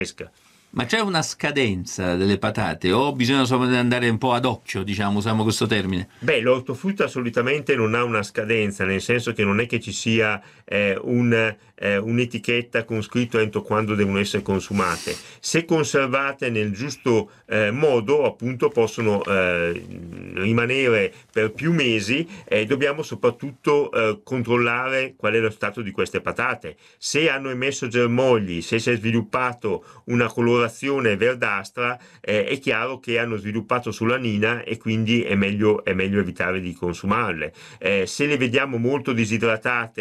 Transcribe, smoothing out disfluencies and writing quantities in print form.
Ma c'è una scadenza delle patate o bisogna solo andare un po' ad occhio, diciamo, usiamo questo termine? Beh, l'ortofrutta solitamente non ha una scadenza, nel senso che non è che ci sia un'etichetta con scritto entro quando devono essere consumate. Se conservate nel giusto modo, appunto, possono rimanere per più mesi. Dobbiamo soprattutto controllare qual è lo stato di queste patate. Se hanno emesso germogli, se si è sviluppato una colorazione verdastra, è chiaro che hanno sviluppato solanina e quindi è meglio evitare di consumarle. Se le vediamo molto disidratate